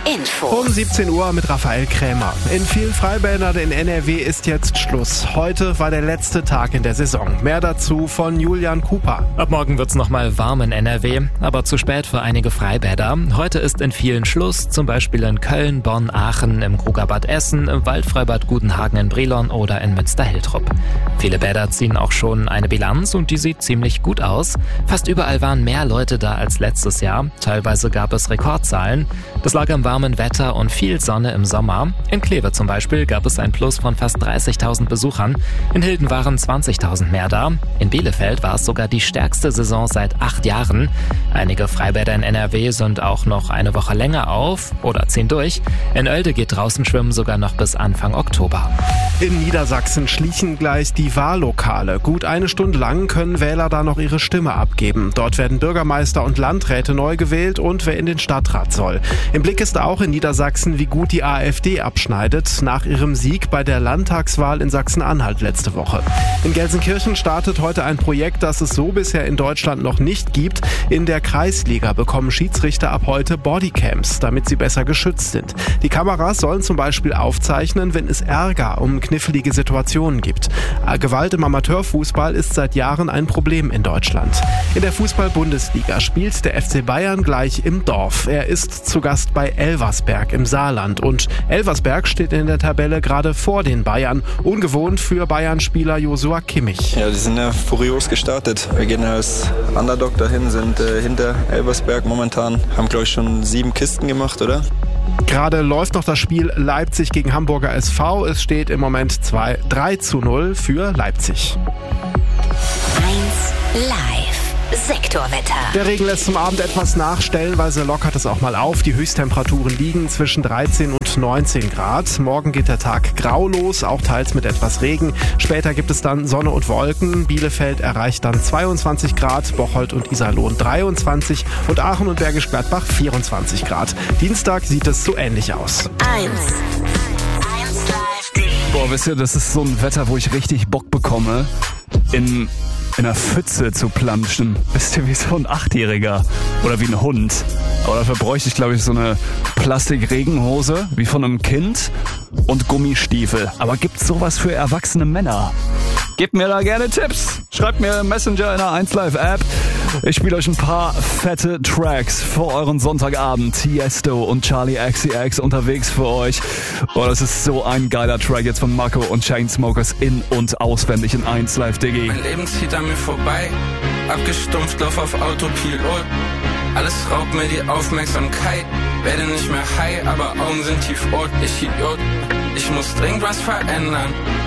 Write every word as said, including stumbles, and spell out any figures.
Info. Um siebzehn Uhr mit Raphael Krämer. In vielen Freibädern in N R W ist jetzt Schluss. Heute war der letzte Tag in der Saison. Mehr dazu von Julian Cooper. Ab morgen wird's nochmal warm in N R W, aber zu spät für einige Freibäder. Heute ist in vielen Schluss, zum Beispiel in Köln, Bonn, Aachen, im Krugerbad Essen, im Waldfreibad Gudenhagen in Brilon oder in Münster-Hiltrup. Viele Bäder ziehen auch schon eine Bilanz und die sieht ziemlich gut aus. Fast überall waren mehr Leute da als letztes Jahr. Teilweise gab es Rekordzahlen. Das lag am warmen Wetter und viel Sonne im Sommer. In Kleve zum Beispiel gab es ein Plus von fast dreißigtausend Besuchern. In Hilden waren zwanzigtausend mehr da. In Bielefeld war es sogar die stärkste Saison seit acht Jahren. Einige Freibäder in N R W sind auch noch eine Woche länger auf oder ziehen durch. In Oelde geht draußen schwimmen sogar noch bis Anfang Oktober. In Niedersachsen schließen gleich die Wahllokale. Gut eine Stunde lang können Wähler da noch ihre Stimme abgeben. Dort werden Bürgermeister und Landräte neu gewählt und wer in den Stadtrat soll. Im Blick ist auch in Niedersachsen, wie gut die AfD abschneidet nach ihrem Sieg bei der Landtagswahl in Sachsen-Anhalt letzte Woche. In Gelsenkirchen startet heute ein Projekt, das es so bisher in Deutschland noch nicht gibt. In der Kreisliga bekommen Schiedsrichter ab heute Bodycams, damit sie besser geschützt sind. Die Kameras sollen zum Beispiel aufzeichnen, wenn es Ärger um knifflige Situationen gibt. Gewalt im Amateurfußball ist seit Jahren ein Problem in Deutschland. In der Fußball-Bundesliga spielt der F C Bayern gleich im Dorf. Er ist zu Gast bei Elversberg im Saarland und Elversberg steht in der Tabelle gerade vor den Bayern. Ungewohnt für Bayern-Spieler Joshua Kimmich. Ja, die sind ja furios gestartet. Wir gehen als Underdog dahin, sind äh, hinter Elversberg momentan, haben glaube ich schon sieben Kisten gemacht, oder? Gerade läuft noch das Spiel Leipzig gegen Hamburger S V. Es steht im Moment drei zu null für Leipzig. eins Live. Sektorwetter. Der Regen lässt zum Abend etwas nach, stellenweise lockert es auch mal auf. Die Höchsttemperaturen liegen zwischen dreizehn und neunzehn Grad. Morgen geht der Tag grau los, auch teils mit etwas Regen. Später gibt es dann Sonne und Wolken. Bielefeld erreicht dann zweiundzwanzig Grad, Bocholt und Iserlohn dreiundzwanzig und Aachen und Bergisch Gladbach vierundzwanzig Grad. Dienstag sieht es so ähnlich aus. eins. eins Live. Boah, wisst ihr, das ist so ein Wetter, wo ich richtig Bock bekomme, in... in einer Pfütze zu planschen. Wisst ihr, wie so ein Achtjähriger oder wie ein Hund. Aber dafür bräuchte ich, glaube ich, so eine Plastikregenhose wie von einem Kind und Gummistiefel. Aber gibt's sowas für erwachsene Männer? Gebt mir da gerne Tipps. Schreibt mir Messenger in der eins Live App. Ich spiele euch ein paar fette Tracks für euren Sonntagabend. Tiesto und Charlie X C X unterwegs für euch. Oh, das ist so ein geiler Track jetzt von Marco und Chainsmokers in- und auswendig in eins Live, Diggi. Mein Leben zieht an mir vorbei, abgestumpft, lauf auf Autopilot. Alles raubt mir die Aufmerksamkeit, werde nicht mehr high, aber Augen sind tief rot. Ich Idiot, ich muss dringend was verändern.